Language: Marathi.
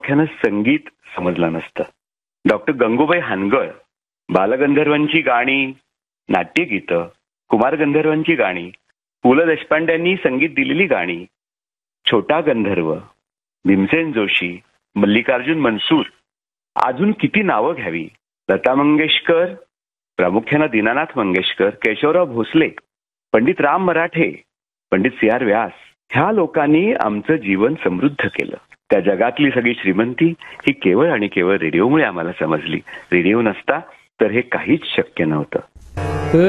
प्रामुख्यानं संगीत समजलं नसतं. डॉक्टर गंगूबाई हानगळ बालगंधर्वांची गाणी, नाट्यगीतं, कुमार गंधर्वांची गाणी, पु ल देशपांड्यांनी संगीत दिलेली गाणी, छोटा गंधर्व, भीमसेन जोशी, मल्लिकार्जुन मनसूर, अजून किती नावं घ्यावी. लता मंगेशकर, प्रामुख्यानं दीनानाथ मंगेशकर, केशवराव भोसले, पंडित राम मराठे, पंडित सी आर व्यास, ह्या लोकांनी आमचं जीवन समृद्ध केलं. त्या जगातली सगळी श्रीमंती ही केवळ आणि केवळ रेडिओमुळे आम्हाला समजली. रेडिओ नसता तर हे काहीच शक्य नव्हतं.